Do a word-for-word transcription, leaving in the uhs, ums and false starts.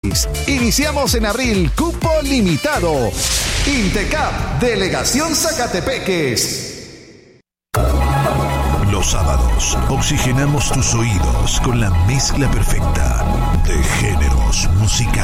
Iniciamos en abril, cupo limitado. Intecap, Delegación Zacatepeques. Los sábados, oxigenamos tus oídos con la mezcla perfecta de géneros musicales.